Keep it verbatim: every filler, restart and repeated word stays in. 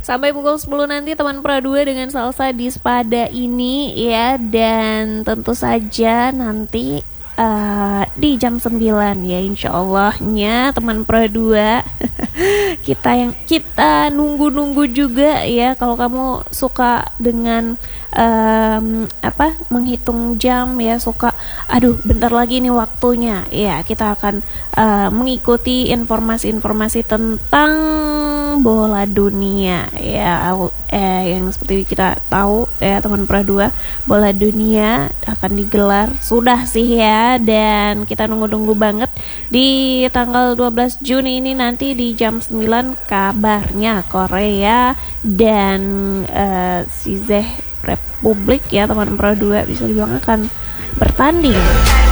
Sampai pukul sepuluh nanti teman Pro dua dengan salsa di Spada ini ya. Dan tentu saja nanti uh, di jam sembilan ya insya Allahnya teman Pro dua. Kita yang kita nunggu-nunggu juga ya. Kalau kamu suka dengan um, apa menghitung jam ya, suka aduh bentar lagi nih waktunya ya, kita akan uh, mengikuti informasi-informasi tentang bola dunia ya. Eh, yang seperti kita tahu ya teman Pro dua, bola dunia akan digelar sudah sih ya, dan kita nunggu-nunggu banget di tanggal dua belas Juni ini nanti di jam sembilan kabarnya Korea dan uh, si Czech Republik ya teman Pro dua bisa dibilang akan bertanding.